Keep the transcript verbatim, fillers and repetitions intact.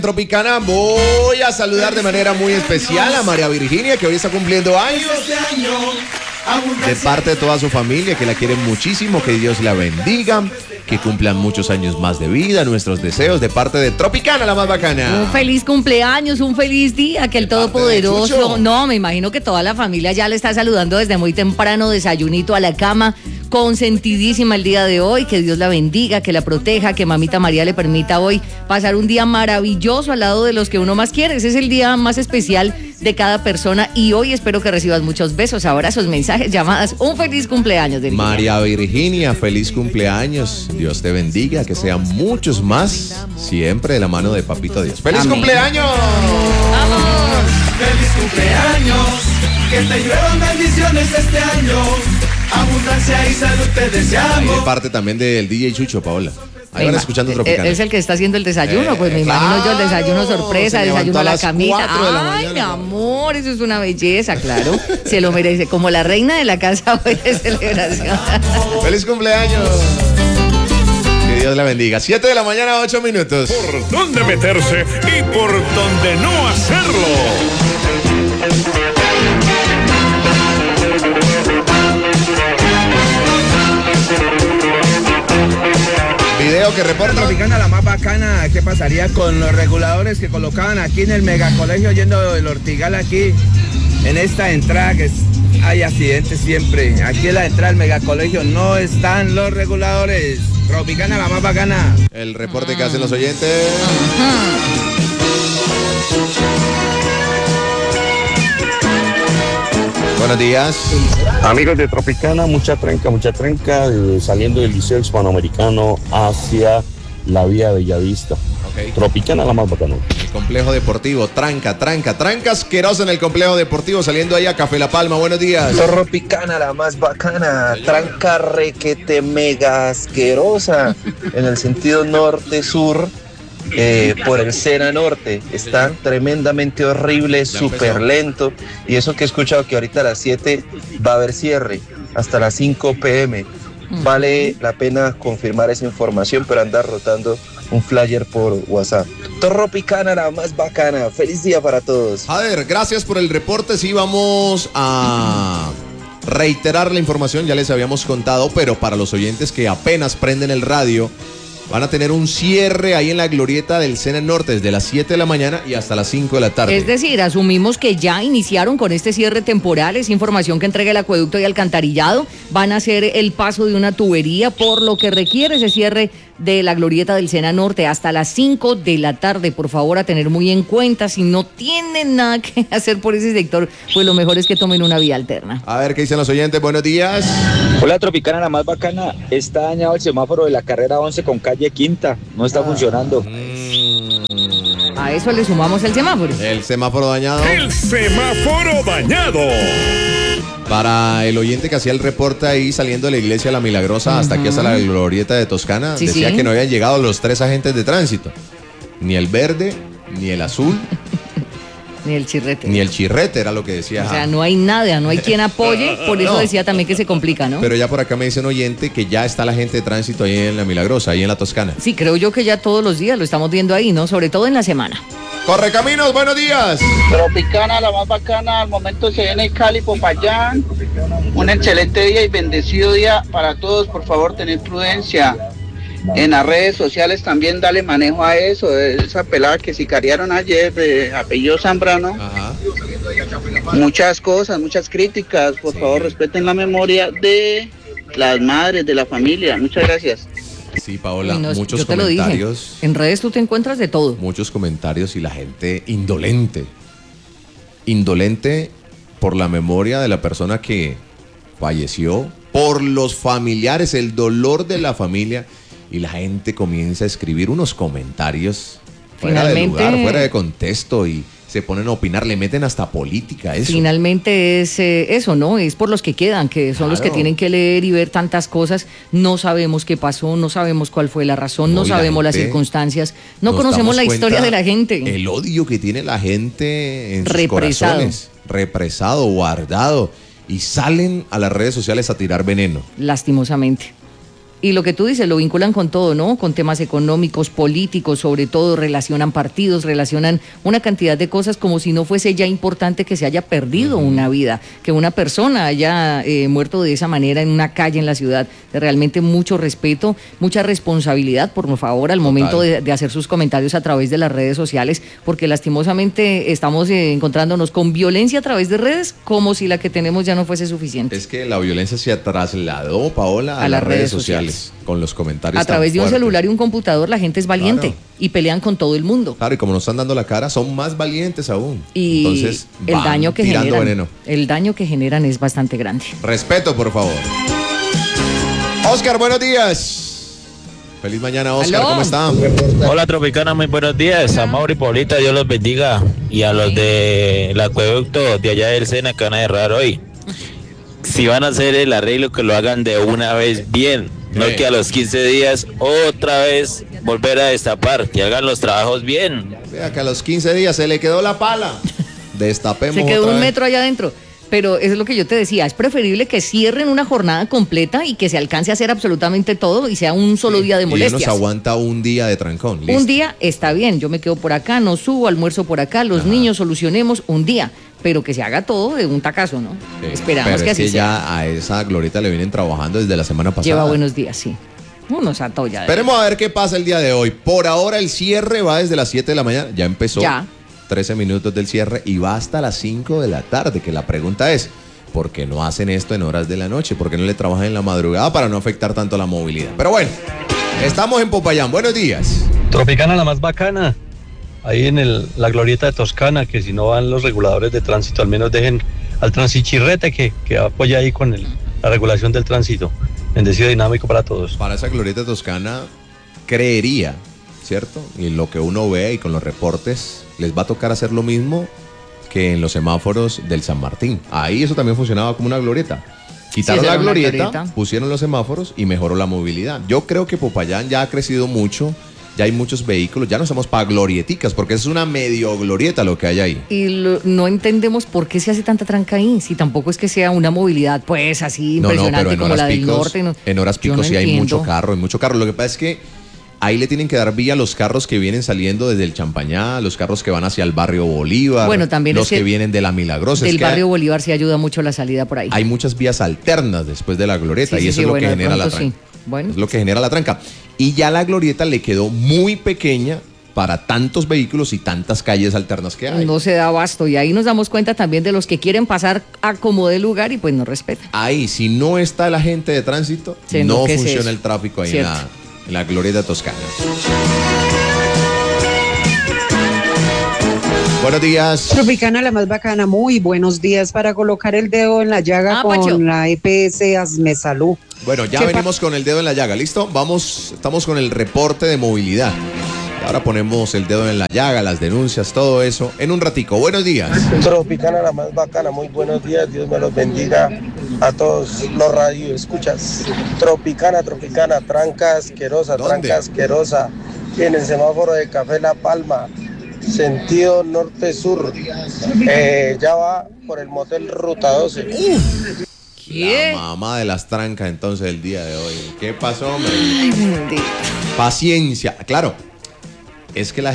Tropicana, voy a saludar de manera muy especial a María Virginia, que hoy está cumpliendo años. De parte de toda su familia, que la quieren muchísimo, que Dios la bendiga, que cumplan muchos años más de vida, nuestros deseos, de parte de Tropicana, la más bacana. Un feliz cumpleaños, un feliz día, que el Todopoderoso... No, me imagino que toda la familia ya le está saludando desde muy temprano, desayunito a la cama, consentidísima el día de hoy, que Dios la bendiga, que la proteja, que Mamita María le permita hoy pasar un día maravilloso al lado de los que uno más quiere. Ese es el día más especial de cada persona y hoy espero que recibas muchos besos, abrazos, mensajes, llamadas. Un feliz cumpleaños, Virginia. María Virginia, feliz cumpleaños. Dios te bendiga, que sean muchos más, siempre de la mano de Papito Dios. ¡Feliz Amén. Cumpleaños! ¡Vamos! ¡Feliz cumpleaños! Que te lluevan bendiciones este año. Abundancia y salud te deseamos. De parte también del D J Chucho, Paola. Ahí van escuchando Tropicana. Es el que está haciendo el desayuno, eh, pues me claro, imagino yo el desayuno sorpresa, el desayuno a la camita. La Ay, mi amor, eso es una belleza, claro. Se lo merece, como la reina de la casa hoy de celebración. ¡Feliz cumpleaños! Que Dios la bendiga. siete de la mañana, ocho minutos. ¿Por dónde meterse y por dónde no hacerlo? Video que reporta Tropicana, la más bacana. ¿Qué pasaría con los reguladores que colocaban aquí en el megacolegio yendo del Ortigal aquí? En esta entrada que es, hay accidentes siempre. Aquí en la entrada del megacolegio no están los reguladores. Tropicana, la más bacana. el reporte que hacen los oyentes. Buenos días. Amigos de Tropicana, mucha trenca, mucha trenca, eh, saliendo del Liceo Hispanoamericano hacia la vía de Bellavista. Okay. Tropicana, la más bacana. El complejo deportivo, tranca, tranca, tranca asquerosa en el complejo deportivo, saliendo ahí a Café La Palma. Buenos días. Tropicana, la más bacana, tranca requete mega asquerosa en el sentido norte-sur. Eh, por el Sena Norte, están tremendamente horribles, súper lento, y eso que he escuchado que ahorita a las siete va a haber cierre, hasta las cinco pe eme, vale la pena confirmar esa información, pero andar rotando un flyer por WhatsApp. Tropicana, la más bacana, feliz día para todos. A ver, gracias por el reporte, sí vamos a reiterar la información, ya les habíamos contado, pero para los oyentes que apenas prenden el radio, van a tener un cierre ahí en la glorieta del Sena Norte desde las siete de la mañana y hasta las cinco de la tarde. Es decir, asumimos que ya iniciaron con este cierre temporal, es información que entrega el acueducto y alcantarillado, van a hacer el paso de una tubería, por lo que requiere ese cierre de la glorieta del Sena Norte hasta las cinco de la tarde. Por favor, a tener muy en cuenta, si no tienen nada que hacer por ese sector, pues lo mejor es que tomen una vía alterna. A ver, ¿qué dicen los oyentes? Buenos días. Hola, Tropicana, la más bacana. Está dañado el semáforo de la carrera once con calle Quinta. No está ah. funcionando. Mm. A eso le sumamos el semáforo. El semáforo dañado. El semáforo dañado. Para el oyente que hacía el reporte ahí saliendo de la iglesia La Milagrosa, uh-huh, hasta aquí hasta la glorieta de Toscana, sí, decía sí. que no habían llegado los tres agentes de tránsito. Ni el verde, ni el azul. Ni el chirrete. Ni el chirrete era lo que decía. O sea, no hay nada, no hay quien apoye, por eso no. decía también que se complica, ¿no? Pero ya por acá me dice un oyente que ya está la gente de tránsito ahí en La Milagrosa, ahí en la Toscana. Sí, creo yo que ya todos los días lo estamos viendo ahí, ¿no? Sobre todo en la semana. Correcaminos, buenos días. Tropicana, la más bacana, al momento se viene Cali, Popayán. Un excelente día y bendecido día para todos, por favor, tener prudencia. En las redes sociales también dale manejo a eso, esa pelada que sicariaron ayer, de apellido Zambrano. Ajá. Muchas cosas, muchas críticas, por sí. favor respeten la memoria de las madres, de la familia. Muchas gracias. Sí, Paola, no, muchos yo te comentarios. Lo dije. En redes tú te encuentras de todo. Muchos comentarios y la gente indolente. Indolente por la memoria de la persona que falleció, por los familiares, el dolor de la familia. Y la gente comienza a escribir unos comentarios fuera Finalmente, de lugar, fuera de contexto, y se ponen a opinar, le meten hasta política. Eso. Finalmente es eh, eso, ¿no? Es por los que quedan, que son claro. los que tienen que leer y ver tantas cosas. No sabemos qué pasó, no sabemos cuál fue la razón, no, no sabemos las circunstancias, no conocemos la historia de la gente. El odio que tiene la gente en sus represado. corazones, represado, guardado, y salen a las redes sociales a tirar veneno. Lastimosamente. Y lo que tú dices, lo vinculan con todo, ¿no? Con temas económicos, políticos, sobre todo, relacionan partidos, relacionan una cantidad de cosas como si no fuese ya importante que se haya perdido uh-huh. una vida, que una persona haya eh, muerto de esa manera en una calle en la ciudad. Realmente mucho respeto, mucha responsabilidad, por favor, al Total. momento de, de hacer sus comentarios a través de las redes sociales, porque lastimosamente estamos eh, encontrándonos con violencia a través de redes como si la que tenemos ya no fuese suficiente. Es que la violencia se trasladó, Paola, a, a las, las redes, redes sociales. sociales, con los comentarios. A través de un fuertes. celular y un computador la gente es valiente claro. y pelean con todo el mundo. Claro, y como nos están dando la cara, son más valientes aún. Y entonces el van daño que tirando generan, veneno. El daño que generan es bastante grande. Respeto, por favor. Oscar, buenos días. Feliz mañana, Oscar, ¿cómo están? Hola, Tropicana, muy buenos días. A Mauro y Paulita, Dios los bendiga. Y a los del acueducto de allá del Sena que van a errar hoy. Si van a hacer el arreglo, que lo hagan de una vez bien. No sí. que a los quince días otra vez volver a destapar. Que hagan los trabajos bien. Vea que a los quince días se le quedó la pala. Destapemos. Se quedó otra un vez. metro allá adentro. Pero eso es lo que yo te decía, es preferible que cierren una jornada completa y que se alcance a hacer absolutamente todo y sea un solo sí, día de molestias. Y nos aguanta un día de trancón. Listo. Un día está bien, yo me quedo por acá, no subo, almuerzo por acá, los Ajá. niños solucionemos un día, pero que se haga todo de un tacazo, ¿no? Sí, Esperamos pero que es así que sea. Ya a esa glorieta le vienen trabajando desde la semana pasada. Lleva buenos días, sí. Unos atolla. Esperemos a ver qué pasa el día de hoy. Por ahora el cierre va desde las siete de la mañana, ya empezó. Ya. trece minutos del cierre y va hasta las cinco de la tarde, que la pregunta es, ¿por qué no hacen esto en horas de la noche? ¿Por qué no le trabajan en la madrugada para no afectar tanto la movilidad? Pero bueno, estamos en Popayán. Buenos días. Tropicana, la más bacana. Ahí en el, la glorieta de Toscana, que si no van los reguladores de tránsito, al menos dejen al transichirrete que, que apoya ahí con el, la regulación del tránsito. Bendecido dinámico para todos. Para esa glorieta Toscana, creería, ¿cierto? Y lo que uno ve y con los reportes, les va a tocar hacer lo mismo que en los semáforos del San Martín. Ahí eso también funcionaba como una glorieta. Quitaron sí, la glorieta, glorieta, pusieron los semáforos y mejoró la movilidad. Yo creo que Popayán ya ha crecido mucho, ya hay muchos vehículos, ya no estamos para glorieticas, porque es una medio glorieta lo que hay ahí. Y lo, no entendemos por qué se hace tanta tranca ahí, si tampoco es que sea una movilidad pues así impresionante no, no, pero en como la picos, del norte. No, en horas picos no sí entiendo. Hay mucho carro, hay mucho carro. Lo que pasa es que ahí le tienen que dar vía a los carros que vienen saliendo desde el Champañá, los carros que van hacia el barrio Bolívar, bueno, también los es que, que vienen de la Milagrosa. Del es que barrio hay, Bolívar sí ayuda mucho la salida por ahí. Hay muchas vías alternas después de la glorieta sí, y sí, eso sí, es lo bueno, que genera la tranca. Sí. Bueno. Es lo que genera la tranca. Y ya la glorieta le quedó muy pequeña para tantos vehículos y tantas calles alternas que hay. No se da abasto y ahí nos damos cuenta también de los que quieren pasar a como de lugar y pues no respetan. Ahí, si no está el agente de tránsito, sí, no funciona el tráfico ahí en la, en la glorieta Toscana. Buenos días. Tropicana, la más bacana, muy buenos días para colocar el dedo en la llaga ah, con Pacho. La E P S Hazme Salud. Bueno, ya venimos con el dedo en la llaga, ¿listo? Vamos, estamos con el reporte de movilidad. Ahora ponemos el dedo en la llaga, las denuncias, todo eso, en un ratico. Buenos días. Tropicana, la más bacana, muy buenos días, Dios me los bendiga a todos los radioescuchas. Tropicana, Tropicana, tranca asquerosa, ¿Dónde? tranca asquerosa, en el semáforo de Café La Palma, sentido norte-sur, eh, ya va por el motel Ruta doce. Uf. La mamá de las trancas entonces el día de hoy. ¿Qué pasó, hombre? Paciencia, claro. Es que la